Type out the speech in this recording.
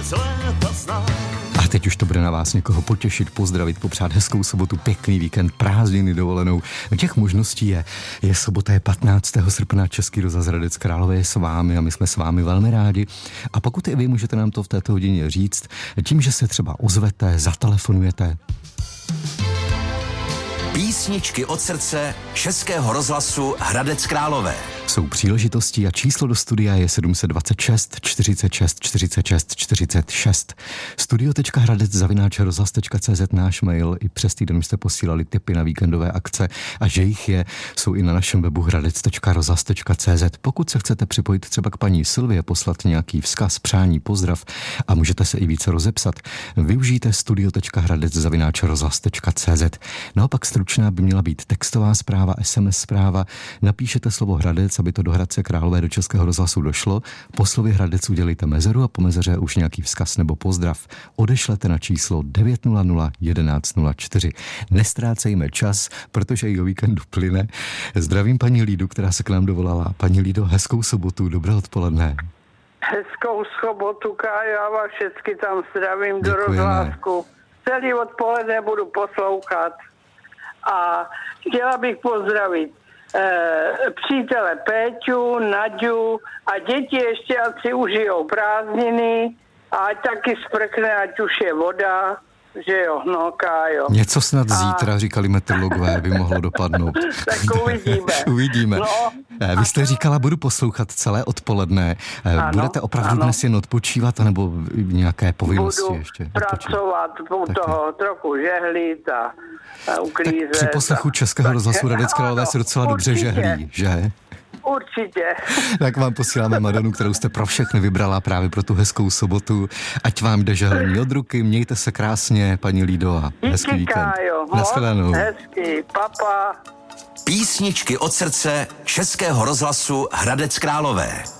A teď už to bude na vás někoho potěšit, pozdravit, popřát hezkou sobotu, pěkný víkend, prázdniny, dovolenou. Těch možností je sobota, je 15. srpna, Český rozhlas Hradec Králové je s vámi a my jsme s vámi velmi rádi. A pokud i vy můžete nám to v této hodině říct, tím, že se třeba ozvete, zatelefonujete. Písničky od srdce Českého rozhlasu Hradec Králové. Jsou příležitostí a číslo do studia je 726 46 46 46. studio.hradec@rozhlas.cz náš mail. I přes týden jste posílali tipy na víkendové akce a že jich jsou i na našem webu hradec.rozhlas.cz. Pokud se chcete připojit třeba k paní Silvě, poslat nějaký vzkaz, přání, pozdrav a můžete se i více rozepsat, využijte studio.hradec@rozhlas.cz. Naopak stručná by měla být textová zpráva, SMS zpráva. Napíšete slovo Hradec, aby to do Hradce Králové, do Českého rozhlasu došlo. Po slově Hradec udělejte mezeru a po mezeře už nějaký vzkaz nebo pozdrav. Odešlete na číslo 900 1104. Nestrácejme čas, protože i o víkendu plyne. Zdravím paní Lídu, která se k nám dovolala. Paní Lído, hezkou sobotu, dobré odpoledne. Hezkou sobotu, Kájo, já vás všechny tam zdravím do rozhlásku. Celý odpoledne budu poslouchat a chtěla bych pozdravit přítele Péťu, Naďu a děti ještě, ať si užijou prázdniny a ať taky sprchne, ať už je voda, že jo, no Kájo. Něco snad zítra, říkali meteorologové, by mohlo dopadnout. Tak uvidíme. Uvidíme. No, Vy jste říkala, budu poslouchat celé odpoledne. Budete opravdu dnes jen odpočívat, anebo nějaké povinnosti budu ještě? Pracovat, budu toho trochu žehlit a uklízet. Tak při poslechu Českého rozhlasu Hradec Králové se docela dobře žehlí, že? Určitě. Tak vám posíláme Madonu, kterou jste pro všechny vybrala právě pro tu hezkou sobotu. Ať vám jde žehlení od ruky, mějte se krásně, paní Lído, a hezký víkend. Naschledanou. Hezký, papa. Písničky od srdce Českého rozhlasu Hradec Králové.